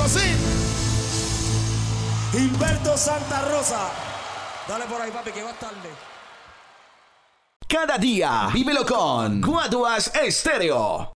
sí. Gilberto Santa Rosa. Dale por ahí, papi, que vas tarde. Cada día, vívelo con Guaduas Estéreo.